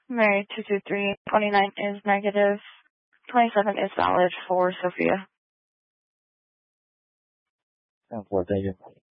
Mary 223. 29 is negative. 27 is valid for Sophia. 10-4, thank you.